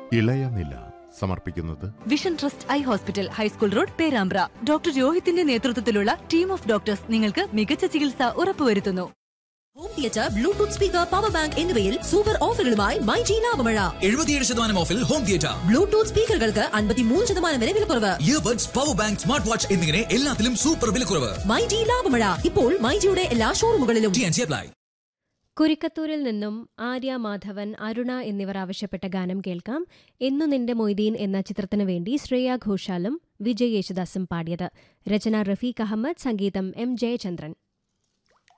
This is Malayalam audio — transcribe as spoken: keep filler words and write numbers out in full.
ഇളയനില സമർപ്പിക്കുന്നത് vision trust eye hospital, high school road, Perambra. Doctor രോഹിത്തിന്റെ നേതൃത്വത്തിലുള്ള ടീം ഓഫ് ഡോക്ടേഴ്സ് നിങ്ങൾക്ക് മികച്ച ചികിത്സ ഉറപ്പുവരുത്തുന്നു. Home theatre, Bluetooth speaker, power bank എന്നിവയിൽ സൂപ്പർ ഓഫറുകളുമായി മൈജി ലാഭമഴ. എഴുപത്തിയേഴ് ശതമാനം ഓഫിൽ ഹോം തിയേറ്റർ. ബ്ലൂടൂത്ത് സ്പീക്കറുകൾക്ക് അൻപത്തിമൂന്ന് ശതമാനം വരെ വിലക്കുറവ്. Earbuds, power bank, smart watch എന്നിങ്ങനെ എല്ലാത്തിലും സൂപ്പർ വിലക്കുറവ്. മൈജി ലാഭമഴ ഇപ്പോൾ മൈജിയുടെ എല്ലാ ഷോറൂമുകളിലും. കുരിക്കത്തൂരിൽ നിന്നും ആര്യ മാധവൻ, അരുണ എന്നിവർ ആവശ്യപ്പെട്ട ഗാനം കേൾക്കാം. എന്നു നിന്റെ മൊയ്തീൻ എന്ന ചിത്രത്തിനു വേണ്ടി ശ്രേയ ഘോഷാലും വിജയ് യേശുദാസും പാടിയത്. രചന റഫീഖ് അഹമ്മദ്, സംഗീതം എം ജയചന്ദ്രൻ.